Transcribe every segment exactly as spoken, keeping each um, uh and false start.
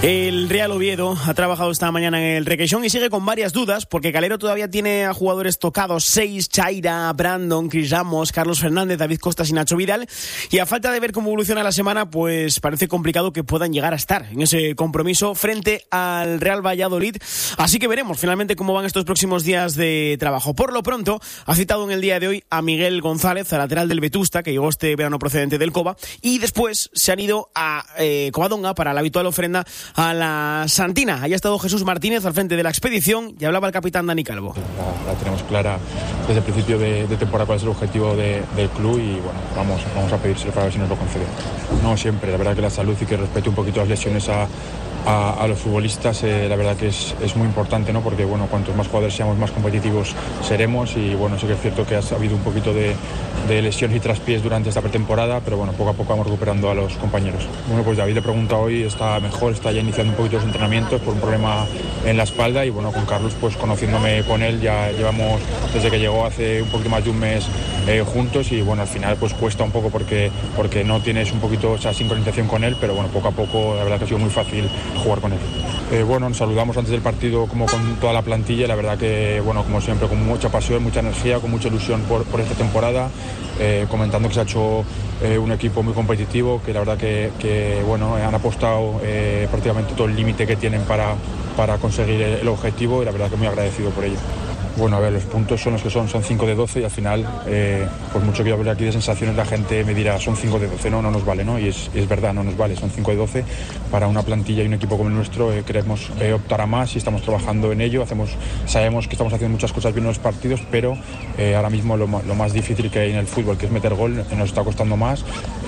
El Real Oviedo ha trabajado esta mañana en el Requeixón y sigue con varias dudas porque Calero todavía tiene a jugadores tocados, seis, Chaira, Brandon, Cris Ramos, Carlos Fernández, David Costas y Nacho Vidal, y a falta de ver cómo evoluciona la semana, pues parece complicado que puedan llegar a estar en ese compromiso frente al Real Valladolid, así que veremos finalmente cómo van estos próximos días de trabajo. Por lo pronto, ha citado en el día de hoy a Miguel González, a lateral del Vetusta, que llegó este verano procedente del Cova, y después se han ido a eh, Covadonga para la habitual ofrenda a la Santina. Ahí ha estado Jesús Martínez al frente de la expedición y hablaba el capitán Dani Calvo. La, la tenemos clara desde el principio de, de temporada cuál es el objetivo de, del club y bueno, vamos, vamos a pedírselo para ver si nos lo concede. No siempre, la verdad que la salud y que respete un poquito las lesiones a A, a los futbolistas, eh, la verdad que es, es muy importante, ¿no? Porque bueno, cuantos más jugadores seamos, más competitivos seremos y bueno, sí que es cierto que ha habido un poquito de, de lesiones y traspiés durante esta pretemporada, pero bueno, poco a poco vamos recuperando a los compañeros. Bueno, pues David le pregunta hoy, está mejor, está ya iniciando un poquito los entrenamientos por un problema en la espalda y bueno, con Carlos, pues conociéndome con él, ya llevamos desde que llegó hace un poquito más de un mes eh, juntos y bueno, al final pues cuesta un poco porque, porque no tienes un poquito esa sincronización con él, pero bueno, poco a poco la verdad que ha sido muy fácil jugar con él. Eh, bueno, nos saludamos antes del partido como con toda la plantilla, la verdad que, bueno, como siempre, con mucha pasión, mucha energía, con mucha ilusión por, por esta temporada, eh, comentando que se ha hecho eh, un equipo muy competitivo, que la verdad que, que bueno, han apostado eh, prácticamente todo el límite que tienen para, para conseguir el, el objetivo y la verdad que muy agradecido por ello. Bueno, a ver, los puntos son los que son, son cinco de doce y al final, eh, por mucho que yo hable aquí de sensaciones, la gente me dirá, son cinco de doce, no, no nos vale, ¿no? Y es, es verdad, no nos vale, son cinco de doce. Para una plantilla y un equipo como el nuestro eh, queremos eh, optar a más y estamos trabajando en ello, hacemos, sabemos que estamos haciendo muchas cosas bien en los partidos, pero eh, ahora mismo lo, lo más difícil que hay en el fútbol, que es meter gol, nos está costando más.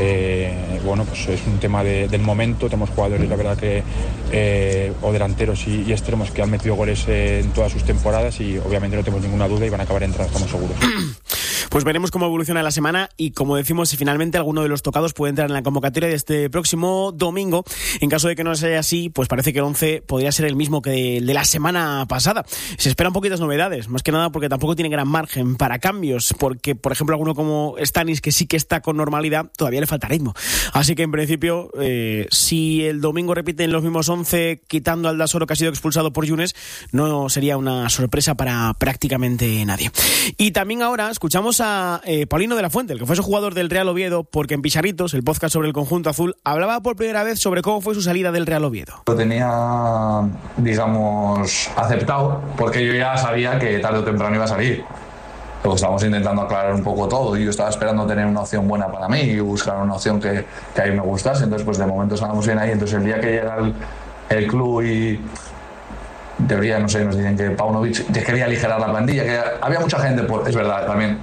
Eh, bueno, pues es un tema de, del momento, tenemos jugadores, la verdad que, eh, o delanteros y, y extremos que han metido goles eh, en todas sus temporadas y obviamente no tenemos ninguna duda y van a acabar entrando, estamos seguros. Pues veremos cómo evoluciona la semana y, como decimos, si finalmente alguno de los tocados puede entrar en la convocatoria de este próximo domingo. En caso de que no sea así, pues parece que el once podría ser el mismo que el de la semana pasada. Se esperan poquitas novedades, más que nada porque tampoco tiene gran margen para cambios, porque, por ejemplo, alguno como Stanis, que sí que está con normalidad, todavía le falta ritmo. Así que, en principio, eh, si el domingo repiten los mismos once, quitando al Dasoro, que ha sido expulsado por Yunes, no sería una sorpresa para prácticamente nadie. Y también ahora escuchamos a a eh, Paulino de la Fuente, el que fue su jugador del Real Oviedo, porque en Pizarritos, el podcast sobre el conjunto azul, hablaba por primera vez sobre cómo fue su salida del Real Oviedo. Lo tenía, digamos, aceptado, porque yo ya sabía que tarde o temprano iba a salir. Pero estábamos intentando aclarar un poco todo y yo estaba esperando tener una opción buena para mí y buscar una opción que, que a mí me gustase. Entonces, pues de momento estábamos bien ahí. Entonces, el día que llega el, el club y en teoría, no sé, nos dicen que Paunovic quería aligerar la plantilla, que había mucha gente, por, es verdad, también,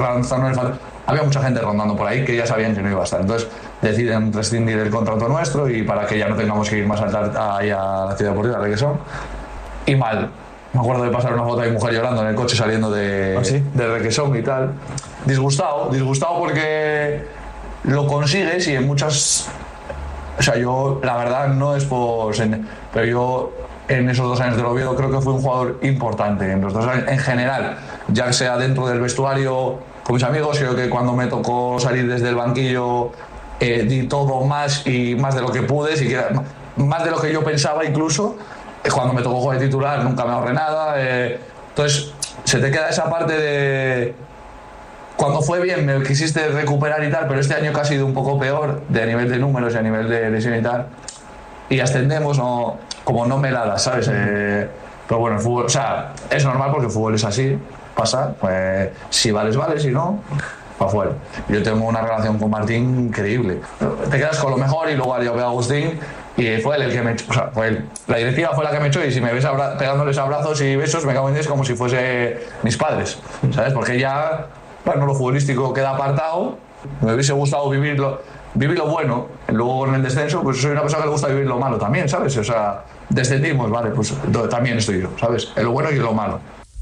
había mucha gente rondando por ahí que ya sabían que no iba a estar. Entonces deciden rescindir el contrato nuestro y para que ya no tengamos que ir más allá a la ciudad deportiva, de Requesón. Y mal, me acuerdo de pasar una foto de mi mujer llorando en el coche saliendo de, ¿Ah, sí? de Requesón y tal. Disgustado, disgustado porque lo consigues y en muchas... O sea, yo, la verdad, no es por... Pero yo... En esos dos años del Oviedo creo que fue un jugador importante en los dos años, en general, ya sea dentro del vestuario con mis amigos. Creo que cuando me tocó salir desde el banquillo eh, di todo más y más de lo que pude, siquiera, más de lo que yo pensaba incluso. Cuando me tocó jugar de titular nunca me ahorré nada, eh, entonces se te queda esa parte de cuando fue bien me quisiste recuperar y tal, pero este año que ha sido un poco peor de a nivel de números y a nivel de lesión y tal, y ascendemos, no, como no me la das, ¿sabes? Eh, pero bueno, el fútbol, o sea, es normal porque el fútbol es así, pasa, pues si vales, vales, si no, para afuera. Yo tengo una relación con Martín increíble. Te quedas con lo mejor y luego yo veo a Agustín y fue él el que me echó, o sea, fue él. La directiva fue la que me echó y si me ves abra- pegándoles abrazos y besos, me cago en diez como si fuese mis padres, ¿sabes? Porque ya, bueno, lo futbolístico queda apartado, me hubiese gustado vivirlo. Vivir lo bueno, luego con el descenso, pues soy una persona que le gusta vivir lo malo también, ¿sabes? O sea, descendimos, vale, pues también estoy yo, ¿sabes? En lo bueno y en lo malo.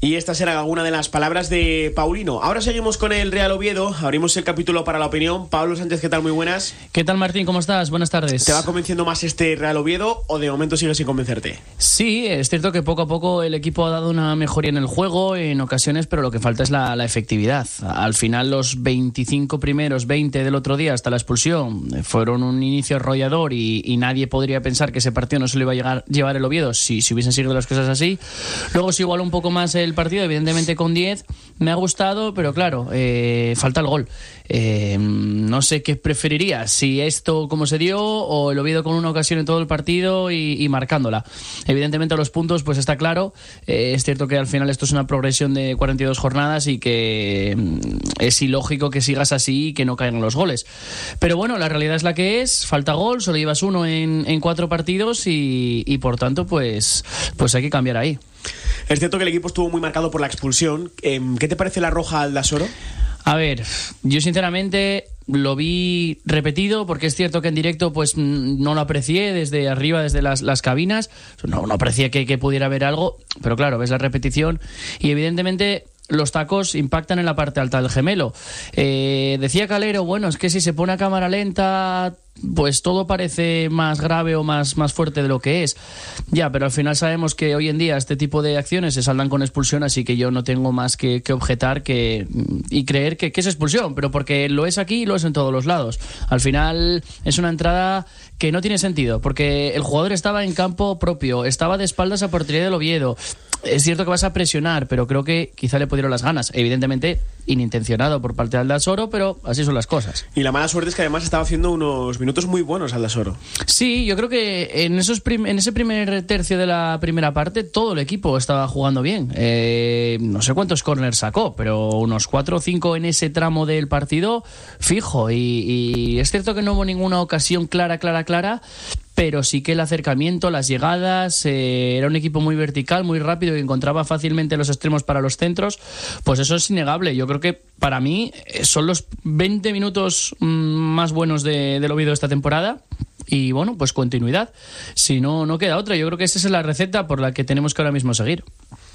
Y estas eran algunas de las palabras de Paulino. Ahora seguimos con el Real Oviedo, abrimos el capítulo para la opinión. Pablo Sánchez, ¿qué tal? Muy buenas. ¿Qué tal, Martín? ¿Cómo estás? Buenas tardes. ¿Te va convenciendo más este Real Oviedo o de momento sigue sin convencerte? Sí, es cierto que poco a poco el equipo ha dado una mejoría en el juego en ocasiones, pero lo que falta es la, la efectividad. Al final los veinticinco primeros, veinte del otro día hasta la expulsión fueron un inicio arrollador y, y nadie podría pensar que ese partido no se lo iba a llegar, llevar el Oviedo si, si hubiesen seguido las cosas así. Luego se igualó un poco más el partido, evidentemente con diez, me ha gustado, pero claro, eh, falta el gol. Eh, no sé qué preferiría, si esto como se dio o el Oviedo con una ocasión en todo el partido y, y marcándola. Evidentemente los puntos, pues está claro, eh, es cierto que al final esto es una progresión de cuarenta y dos jornadas y que es ilógico que sigas así y que no caigan los goles, pero bueno, la realidad es la que es, falta gol, solo llevas uno en, en cuatro partidos y, y por tanto pues, pues hay que cambiar ahí. Es cierto que el equipo estuvo muy marcado por la expulsión. ¿Qué te parece la roja al Aldasoro? A ver, yo sinceramente lo vi repetido porque es cierto que en directo pues no lo aprecié desde arriba, desde las, las cabinas, no, no aprecié que, que pudiera haber algo, pero claro, ves la repetición y evidentemente los tacos impactan en la parte alta del gemelo. Eh, decía Calero, bueno, es que si se pone a cámara lenta pues todo parece más grave o más, más fuerte de lo que es. Ya, pero al final sabemos que hoy en día este tipo de acciones se saldan con expulsión, así que yo no tengo más que, que objetar que, y creer que, que es expulsión, pero porque lo es aquí y lo es en todos los lados. Al final es una entrada que no tiene sentido, porque el jugador estaba en campo propio, estaba de espaldas a portería del Oviedo. Es cierto que vas a presionar, pero creo que quizá le pudieron las ganas. Evidentemente, inintencionado por parte de Aldasoro, pero así son las cosas. Y la mala suerte es que además estaba haciendo unos minutos muy buenos Aldasoro. Sí, yo creo que en, esos prim- en ese primer tercio de la primera parte todo el equipo estaba jugando bien. Eh, no sé cuántos corners sacó, pero unos cuatro o cinco en ese tramo del partido fijo. Y, y es cierto que no hubo ninguna ocasión clara, clara, clara, pero sí que el acercamiento, las llegadas, eh, era un equipo muy vertical, muy rápido, que encontraba fácilmente los extremos para los centros, pues eso es innegable. Yo creo que para mí son los veinte minutos más buenos de, del Oviedo esta temporada. Y bueno, pues continuidad. Si no, no queda otra. Yo creo que esa es la receta por la que tenemos que ahora mismo seguir.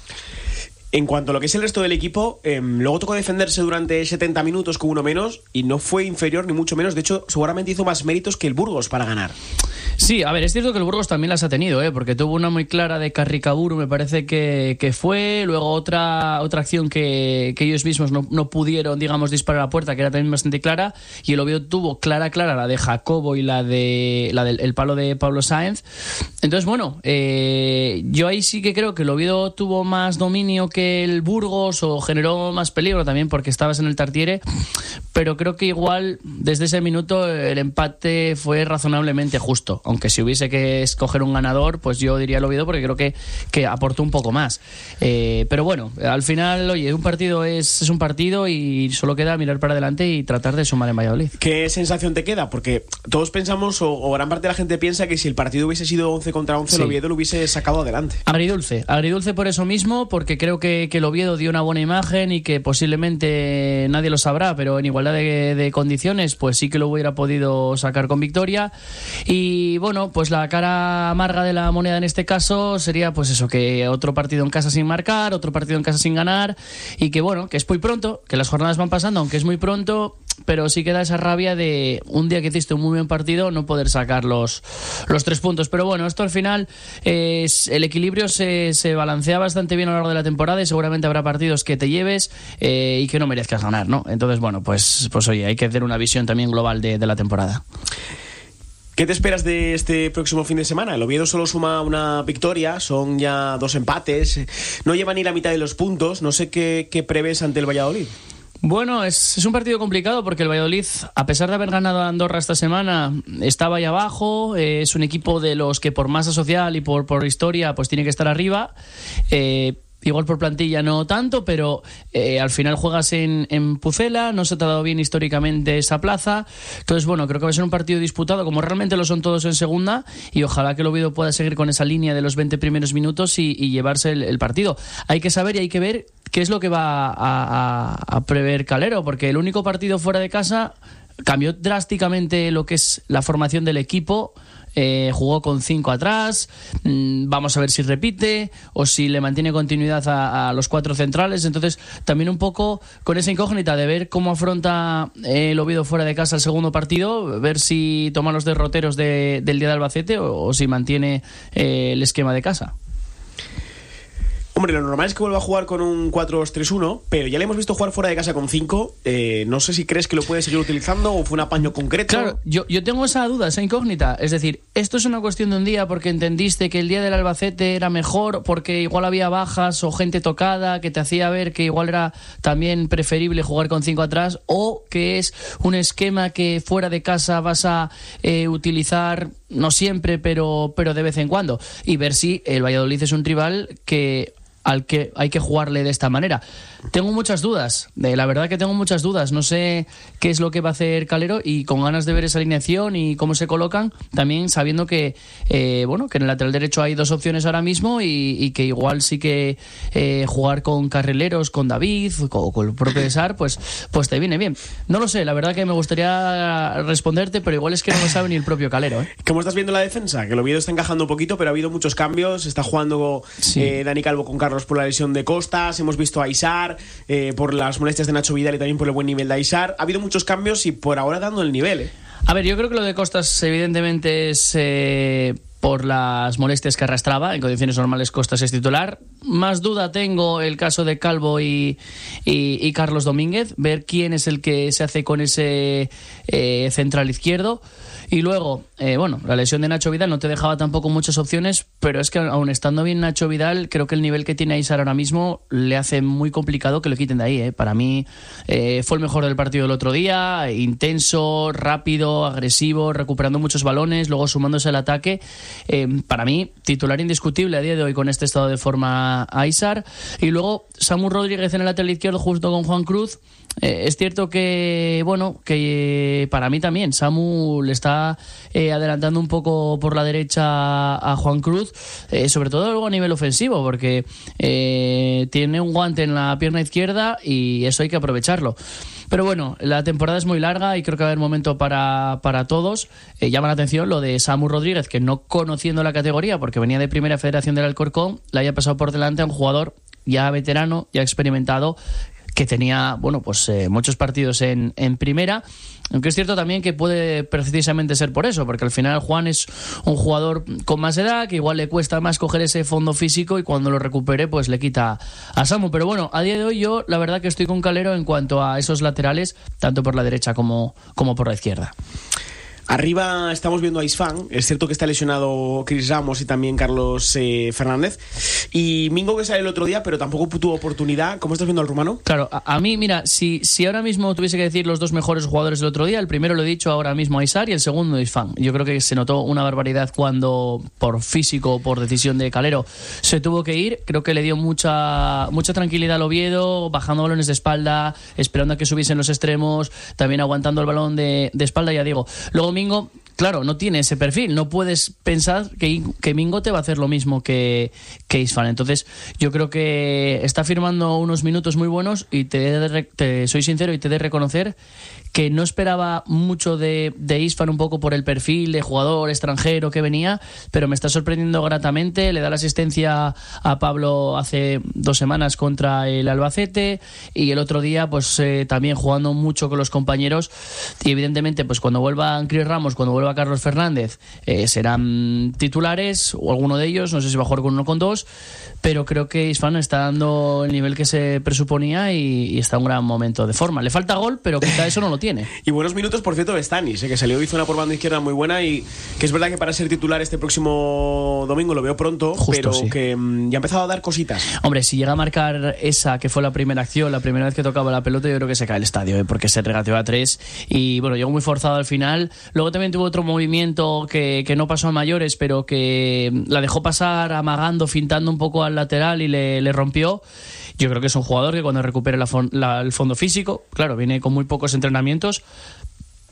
En cuanto a lo que es el resto del equipo, eh, luego tocó defenderse durante setenta minutos con uno menos y no fue inferior ni mucho menos. De hecho, seguramente hizo más méritos que el Burgos para ganar. Sí, a ver, es cierto que el Burgos también las ha tenido, ¿eh? Porque tuvo una muy clara de Carricaburu, me parece que, que fue, luego otra otra acción que, que ellos mismos no, no pudieron, digamos, disparar a la puerta, que era también bastante clara, y el Oviedo tuvo clara, clara la de Jacobo y la de la del el palo de Pablo Sáenz. Entonces, bueno, eh, yo ahí sí que creo que el Oviedo tuvo más dominio que el Burgos o generó más peligro también porque estabas en el Tartiere, pero creo que igual desde ese minuto el empate fue razonablemente justo, aunque si hubiese que escoger un ganador, pues yo diría el Oviedo porque creo que, que aportó un poco más. Eh, pero bueno, al final, oye, un partido es, es un partido y solo queda mirar para adelante y tratar de sumar en Valladolid. ¿Qué sensación te queda? Porque todos pensamos, o, o gran parte de la gente piensa que si el partido hubiese sido once contra once, sí, el Oviedo lo hubiese sacado adelante. Agridulce, agridulce por eso mismo, porque creo que, que el Oviedo dio una buena imagen y que posiblemente nadie lo sabrá, pero en igualdad de, de condiciones, pues sí que lo hubiera podido sacar con victoria. Y bueno, pues la cara amarga de la moneda en este caso sería pues eso, que otro partido en casa sin marcar, otro partido en casa sin ganar, y que bueno, que es muy pronto, que las jornadas van pasando, aunque es muy pronto, pero sí queda esa rabia de un día que hiciste un muy buen partido no poder sacar los, los tres puntos. Pero bueno, esto al final es, el equilibrio se, se balancea bastante bien a lo largo de la temporada y seguramente habrá partidos que te lleves eh, y que no merezcas ganar, ¿no? Entonces bueno, pues, pues oye, hay que hacer una visión también global de, de la temporada. ¿Qué te esperas de este próximo fin de semana? El Oviedo solo suma una victoria, son ya dos empates, no llevan ni la mitad de los puntos. No sé qué, qué prevés ante el Valladolid. Bueno, es, es un partido complicado porque el Valladolid, a pesar de haber ganado a Andorra esta semana, estaba ahí abajo. Eh, es un equipo de los que por masa social y por, por historia pues tiene que estar arriba. Eh, Igual por plantilla no tanto, pero eh, al final juegas en, en Pucela, no se te ha dado bien históricamente esa plaza. Entonces, bueno, creo que va a ser un partido disputado, como realmente lo son todos en segunda, y ojalá que el Oviedo pueda seguir con esa línea de los veinte primeros minutos y, y llevarse el, el partido. Hay que saber y hay que ver qué es lo que va a, a, a prever Calero, porque el único partido fuera de casa cambió drásticamente lo que es la formación del equipo. eh, jugó con cinco atrás, mm, vamos a ver si repite o si le mantiene continuidad a, a los cuatro centrales. Entonces también un poco con esa incógnita de ver cómo afronta eh, el Oviedo fuera de casa el segundo partido, ver si toma los derroteros de, del día de Albacete o, o si mantiene eh, el esquema de casa. Hombre, lo normal es que vuelva a jugar con un cuatro dos tres uno, pero ya le hemos visto jugar fuera de casa con cinco. Eh, no sé si crees que lo puede seguir utilizando o fue un apaño concreto. Claro, yo, yo tengo esa duda, esa incógnita. Es decir, esto es una cuestión de un día porque entendiste que el día del Albacete era mejor, porque igual había bajas o gente tocada que te hacía ver que igual era también preferible jugar con cinco atrás, o que es un esquema que fuera de casa vas a eh, utilizar, no siempre, pero, pero de vez en cuando, y ver si el Valladolid es un rival que al que hay que jugarle de esta manera. Tengo muchas dudas, de la verdad que tengo muchas dudas. No sé qué es lo que va a hacer Calero, y con ganas de ver esa alineación y cómo se colocan, también sabiendo que eh, bueno, que en el lateral derecho hay dos opciones ahora mismo, y, y que igual sí que eh, jugar con carrileros, con David o con el propio César, pues, pues te viene bien. No lo sé, la verdad que me gustaría responderte, pero igual es que no lo sabe ni el propio Calero, ¿eh? ¿Cómo estás viendo la defensa? Que el Oviedo está encajando un poquito, pero ha habido muchos cambios. Está jugando sí. eh, Dani Calvo con Carlos por la lesión de Costas, hemos visto a Aisar eh, por las molestias de Nacho Vidal y también por el buen nivel de Aisar. Ha habido muchos cambios y por ahora dando el nivel, ¿eh? A ver, yo creo que lo de Costas evidentemente es eh, por las molestias que arrastraba. En condiciones normales Costas es titular. Más duda tengo el caso de Calvo y, y, y Carlos Domínguez, ver quién es el que se hace con ese eh, central izquierdo. Y luego, eh, bueno, la lesión de Nacho Vidal no te dejaba tampoco muchas opciones, pero es que aun estando bien Nacho Vidal, creo que el nivel que tiene Aisar ahora mismo le hace muy complicado que lo quiten de ahí, ¿eh? Para mí eh, fue el mejor del partido del otro día, intenso, rápido, agresivo, recuperando muchos balones, luego sumándose al ataque. Eh, para mí, titular indiscutible a día de hoy con este estado de forma Aisar. Y luego Samu Rodríguez en el lateral izquierdo junto con Juan Cruz. Eh, es cierto que, bueno, que eh, para mí también Samu le está eh, adelantando un poco por la derecha a Juan Cruz, eh, sobre todo luego a nivel ofensivo, porque eh, tiene un guante en la pierna izquierda y eso hay que aprovecharlo. Pero bueno, la temporada es muy larga y creo que va a haber momento para, para todos. Eh, llama la atención lo de Samu Rodríguez, que no conociendo la categoría, porque venía de Primera Federación del Alcorcón, le haya pasado por delante a un jugador ya veterano, ya experimentado, que tenía, bueno, pues eh, muchos partidos en, en primera, aunque es cierto también que puede precisamente ser por eso, porque al final Juan es un jugador con más edad, que igual le cuesta más coger ese fondo físico y cuando lo recupere pues le quita a Samu. Pero bueno, a día de hoy yo la verdad que estoy con Calero en cuanto a esos laterales, tanto por la derecha como, como por la izquierda. Arriba estamos viendo a Isfán. Es cierto que está lesionado Chris Ramos y también Carlos eh, Fernández. Y Mingo, que sale el otro día, pero tampoco tuvo oportunidad. ¿Cómo estás viendo al rumano? Claro, a, a mí, mira, si, si ahora mismo tuviese que decir los dos mejores jugadores del otro día, el primero lo he dicho ahora mismo a Aisar y el segundo Isfán. Yo creo que se notó una barbaridad cuando, por físico, por decisión de Calero, se tuvo que ir. Creo que le dio mucha, mucha tranquilidad al Oviedo, bajando balones de espalda, esperando a que subiesen los extremos, también aguantando el balón de, de espalda, ya digo. Luego Mingo, claro, no tiene ese perfil. No puedes pensar que, que Mingo te va a hacer lo mismo que, que Isfán. Entonces, yo creo que está firmando unos minutos muy buenos y te, te soy sincero y te de reconocer que no esperaba mucho de, de Isfán, un poco por el perfil de jugador extranjero que venía, pero me está sorprendiendo gratamente. Le da la asistencia a Pablo hace dos semanas contra el Albacete y el otro día pues eh, también jugando mucho con los compañeros. Y evidentemente pues cuando vuelva Chris Ramos, cuando vuelva Carlos Fernández, eh, serán titulares, o alguno de ellos, no sé si va a jugar con uno o con dos, pero creo que Isfán está dando el nivel que se presuponía y, y está en un gran momento de forma. Le falta gol, pero quizá eso no lo tiene. Y buenos minutos, por cierto, de Stanis, eh, que salió, hizo una por banda izquierda muy buena y que es verdad que para ser titular este próximo domingo lo veo pronto, Justo, pero sí. que mm, ya ha empezado a dar cositas. Hombre, si llega a marcar esa que fue la primera acción, la primera vez que tocaba la pelota, yo creo que se cae el estadio, eh, porque se regateó a tres y bueno, llegó muy forzado al final. Luego también tuvo otro movimiento que, que no pasó a mayores, pero que la dejó pasar amagando, fintando un poco al lateral y le, le rompió. Yo creo que es un jugador que cuando recupere la, la, el fondo físico, claro, viene con muy pocos entrenamientos,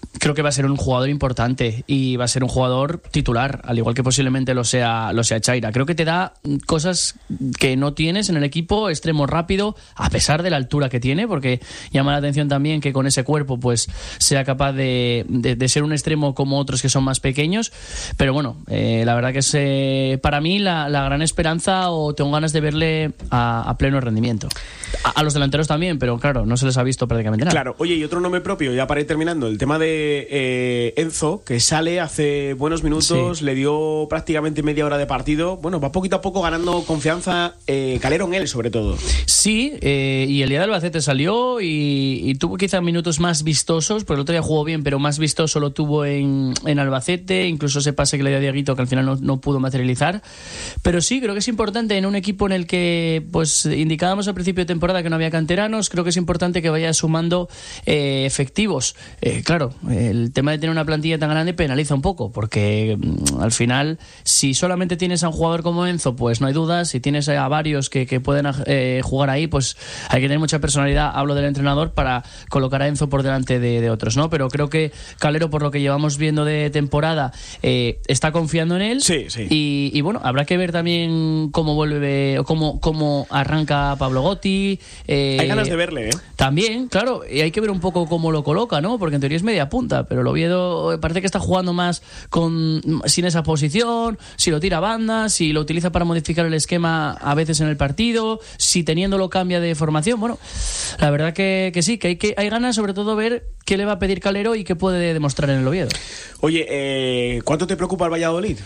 creo que va a ser un jugador importante y va a ser un jugador titular, al igual que posiblemente lo sea, lo sea Chaira. Creo que te da cosas que no tienes en el equipo, extremo rápido, a pesar de la altura que tiene, porque llama la atención también que con ese cuerpo pues sea capaz de, de, de ser un extremo como otros que son más pequeños. Pero bueno, eh, la verdad que es eh, para mí la, la gran esperanza, o tengo ganas de verle a, a pleno rendimiento. A, a los delanteros también, pero claro, no se les ha visto prácticamente nada. Claro, oye, y otro nombre propio, ya para ir terminando, el tema de eh, Enzo, que sale hace buenos minutos, sí. Le dio prácticamente media hora de partido. Bueno, va poquito a poco ganando confianza, eh, Calero en él sobre todo. Sí, eh, y el día del Albacete salió y, y tuvo quizá minutos más vistosos, porque el otro día jugó bien, pero más vistoso lo tuvo en, en Albacete, incluso ese pase que le dio a Dieguito que al final no, no pudo materializar. Pero sí, creo que es importante en un equipo en el que pues indicábamos al principio de temporada que no había canteranos, creo que es importante que vaya sumando eh, efectivos. Eh, claro, el tema de tener una plantilla tan grande penaliza un poco, porque mm, al final, si solamente tienes a un jugador como Enzo, pues no hay dudas. Si tienes a varios que, que pueden eh, jugar ahí, pues hay que tener mucha personalidad, hablo del entrenador, para colocar a Enzo por delante de, de otros, ¿no? Pero creo que Calero, por lo que llevamos viendo de temporada, eh, está confiando en él. Sí, sí. Y, y bueno, habrá que ver también cómo vuelve, o cómo, cómo arranca Pablo Gotti. Eh, hay ganas de verle, ¿eh? También, claro, y hay que ver un poco cómo lo coloca, ¿no? Porque en teoría es media punta, pero el Oviedo parece que está jugando más con sin esa posición, si lo tira a banda, si lo utiliza para modificar el esquema a veces en el partido, si teniéndolo cambia de formación. Bueno, la verdad que, que sí, que hay, que hay ganas sobre todo ver qué le va a pedir Calero y qué puede demostrar en el Oviedo. Oye, eh, ¿cuánto te preocupa el Valladolid?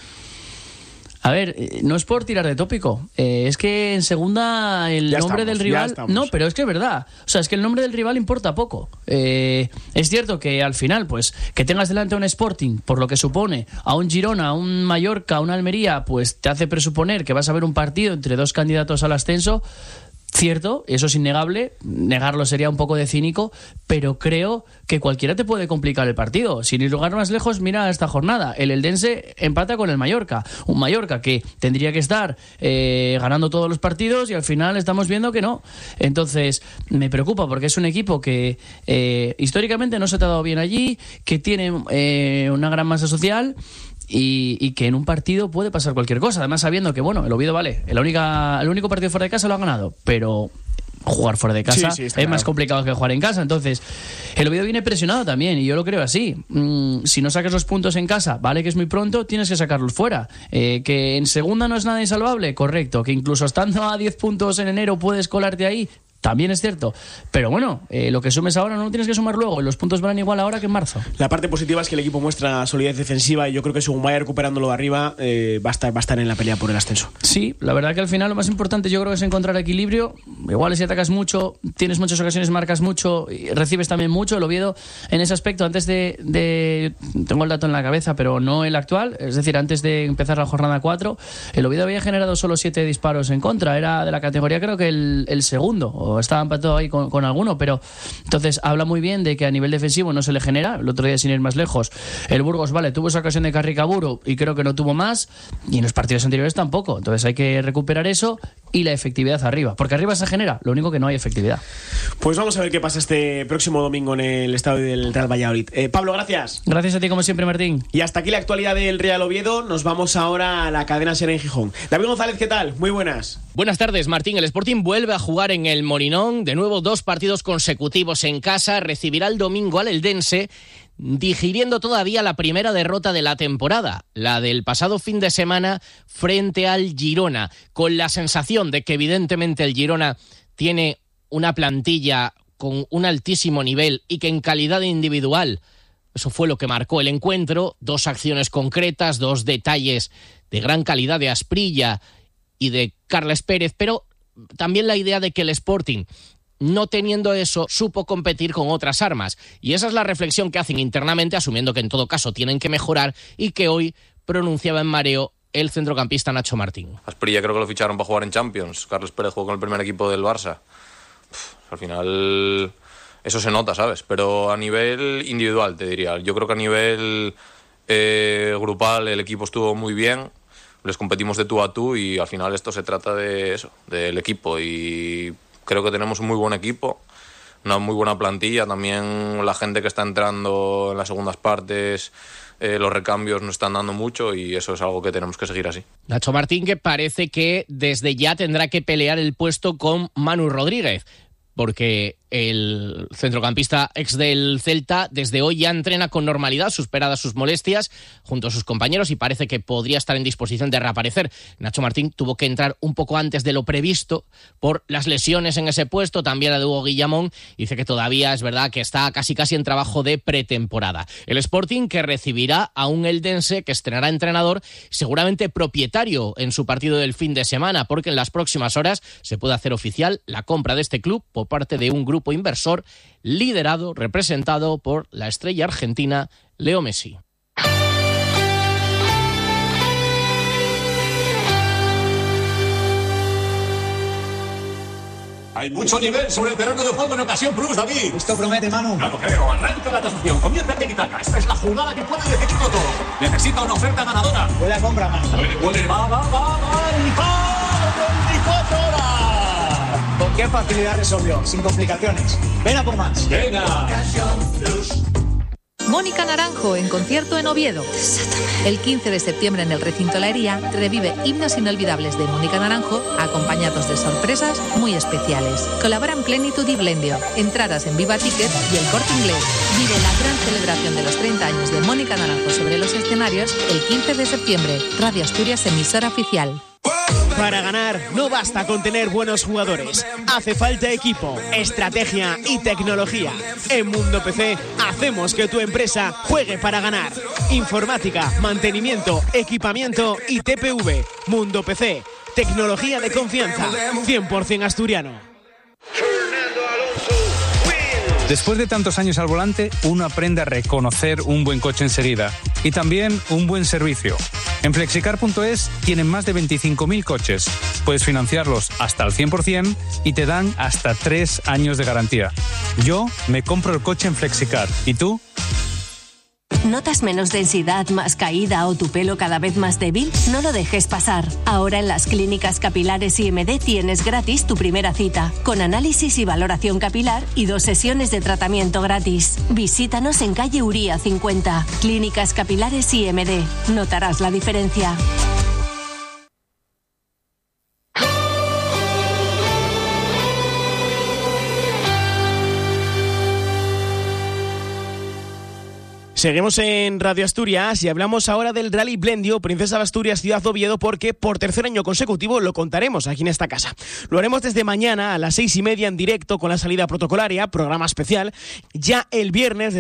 A ver, no es por tirar de tópico, eh, es que en segunda el ya nombre estamos, del rival... No, pero es que es verdad. O sea, es que el nombre del rival importa poco. Eh, es cierto que al final, pues, que tengas delante a un Sporting, por lo que supone, a un Girona, a un Mallorca, a un Almería, pues te hace presuponer que vas a ver un partido entre dos candidatos al ascenso. Cierto, eso es innegable, negarlo sería un poco de cínico, pero creo que cualquiera te puede complicar el partido. Sin ir lugar más lejos, mira esta jornada. El Eldense empata con el Mallorca, un Mallorca que tendría que estar eh, ganando todos los partidos y al final estamos viendo que no. Entonces, me preocupa porque es un equipo que eh, históricamente no se te ha dado bien allí, que tiene eh, una gran masa social. Y, y que en un partido puede pasar cualquier cosa, además sabiendo que, bueno, el Oviedo, vale, el, única, el único partido fuera de casa lo ha ganado, pero jugar fuera de casa sí, sí, es claro. Más complicado que jugar en casa. Entonces, el Oviedo viene presionado también, y yo lo creo así. Mm, si no sacas los puntos en casa, vale que es muy pronto, tienes que sacarlos fuera. Eh, que en segunda no es nada insalvable, correcto. Que incluso estando a diez puntos en enero puedes colarte ahí, también es cierto, pero bueno, eh, lo que sumes ahora no lo tienes que sumar luego, y los puntos van igual ahora que en marzo. La parte positiva es que el equipo muestra solidez defensiva, y yo creo que según vaya recuperándolo de arriba eh, va, a estar, va a estar en la pelea por el ascenso. Sí, la verdad que al final lo más importante yo creo que es encontrar equilibrio. Igual si atacas mucho, tienes muchas ocasiones, marcas mucho y recibes también mucho. El Oviedo en ese aspecto, antes de, de tengo el dato en la cabeza, pero no el actual, es decir, antes de empezar la jornada cuatro, el Oviedo había generado solo siete disparos en contra, era de la categoría creo que el, el segundo, o estaba empatado ahí con, con alguno, pero entonces habla muy bien de que a nivel defensivo no se le genera. El otro día, sin ir más lejos, el Burgos, vale, tuvo esa ocasión de Carricaburu y creo que no tuvo más, y en los partidos anteriores tampoco. Entonces hay que recuperar eso y la efectividad arriba, porque arriba se genera, lo único que no hay efectividad. Pues vamos a ver qué pasa este próximo domingo en el estadio del Real Valladolid. eh, Pablo, gracias. Gracias a ti como siempre, Martín. Y hasta aquí la actualidad del Real Oviedo. Nos vamos ahora a la cadena SER en Gijón. David González, ¿qué tal? Muy buenas. Buenas tardes, Martín. El Sporting vuelve a jugar en el Molinón, de nuevo dos partidos consecutivos en casa. Recibirá el domingo al Eldense, digiriendo todavía la primera derrota de la temporada, la del pasado fin de semana frente al Girona, con la sensación de que evidentemente el Girona tiene una plantilla con un altísimo nivel y que en calidad individual, eso fue lo que marcó el encuentro, dos acciones concretas, dos detalles de gran calidad de Asprilla y de Carles Pérez, pero también la idea de que el Sporting, no teniendo eso, supo competir con otras armas. Y esa es la reflexión que hacen internamente, asumiendo que en todo caso tienen que mejorar, y que hoy pronunciaba en mareo el centrocampista Nacho Martín. Asprilla creo que lo ficharon para jugar en Champions. Carles Pérez jugó con el primer equipo del Barça. Uf, al final eso se nota, ¿sabes? Pero a nivel individual, te diría. Yo creo que a nivel eh, grupal el equipo estuvo muy bien. Les competimos de tú a tú y al final esto se trata de eso, del equipo. Y creo que tenemos un muy buen equipo, una muy buena plantilla. También la gente que está entrando en las segundas partes, eh, los recambios nos están dando mucho y eso es algo que tenemos que seguir así. Nacho Martín, que parece que desde ya tendrá que pelear el puesto con Manu Rodríguez, porque el centrocampista ex del Celta desde hoy ya entrena con normalidad, superadas sus molestias, junto a sus compañeros, y parece que podría estar en disposición de reaparecer. Nacho Martín tuvo que entrar un poco antes de lo previsto por las lesiones en ese puesto, también la de Hugo Guillamón. Dice que todavía es verdad que está casi casi en trabajo de pretemporada. El Sporting, que recibirá a un Eldense que estrenará entrenador, seguramente propietario en su partido del fin de semana, porque en las próximas horas se puede hacer oficial la compra de este club por parte de un grupo inversor liderado, representado por la estrella argentina Leo Messi. Hay mucho nivel sobre el terreno de juego en ocasión plus, David. Esto promete, Manu. No lo creo. Arranca la tasación. Comienza el tiki-taka. Esta es la jugada que puede definirlo todo. Necesita una oferta ganadora. Buena compra, Manu. Puede, puede. Va, va, va, va. Y va. veinticuatro horas. ¿Con qué facilidad resolvió? Sin complicaciones. Ven a por más. Venga. Mónica Naranjo en concierto en Oviedo. El quince de septiembre en el recinto La Hería revive himnos inolvidables de Mónica Naranjo, acompañados de sorpresas muy especiales. Colaboran Plenitud y Blendio. Entradas en Viva Ticket y El Corte Inglés. Vive la gran celebración de los treinta años de Mónica Naranjo sobre los escenarios el quince de septiembre. Radio Asturias, emisora oficial. Para ganar no basta con tener buenos jugadores, hace falta equipo, estrategia y tecnología. En Mundo P C hacemos que tu empresa juegue para ganar. Informática, mantenimiento, equipamiento y T P V. Mundo P C, tecnología de confianza, cien por ciento asturiano. Después de tantos años al volante, uno aprende a reconocer un buen coche enseguida y también un buen servicio. En flexicar punto es tienen más de veinticinco mil coches. Puedes financiarlos hasta el cien por ciento y te dan hasta tres años de garantía. Yo me compro el coche en Flexicar. ¿Y tú? ¿Notas menos densidad, más caída o tu pelo cada vez más débil? No lo dejes pasar. Ahora en las clínicas capilares I M D tienes gratis tu primera cita, con análisis y valoración capilar y dos sesiones de tratamiento gratis. Visítanos en calle Uría cincuenta. Clínicas capilares I M D. Notarás la diferencia. Seguimos en Radio Asturias y hablamos ahora del Rally Blendio Princesa de Asturias Ciudad Oviedo, porque por tercer año consecutivo lo contaremos aquí en esta casa. Lo haremos desde mañana a las seis y media en directo con la salida protocolaria, programa especial, ya el viernes